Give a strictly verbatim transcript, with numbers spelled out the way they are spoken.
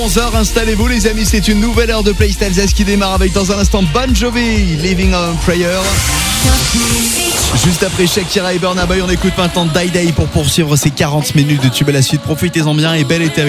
onze heures, installez-vous les amis, c'est une nouvelle heure de Playlist Alsace qui démarre avec dans un instant Bon Jovi, Living on Prayer. Juste après Shakira et Burna Boy, on écoute maintenant Die Day pour poursuivre ces quarante minutes de tube à la suite. Profitez-en bien et bel été avec